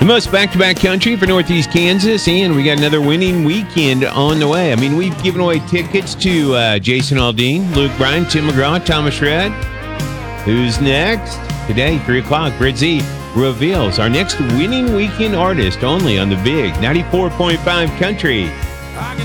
The most back-to-back country for Northeast Kansas, and we got another winning weekend on the way. I mean, we've given away tickets to Jason Aldean, Luke Bryan, Tim McGraw, Thomas Shred. Who's next? Today, 3 o'clock, Brett Z reveals our next winning weekend artist only on the big 94.5 Country.